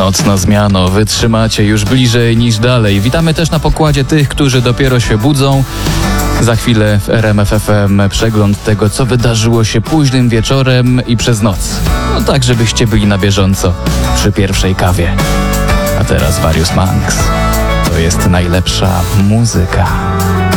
Nocna zmiano, wytrzymacie już bliżej niż dalej. Witamy też na pokładzie tych, którzy dopiero się budzą. Za chwilę w RMF FM przegląd tego, co wydarzyło się późnym wieczorem i przez noc. No tak, żebyście byli na bieżąco przy pierwszej kawie. A teraz Various Monks. To jest najlepsza muzyka.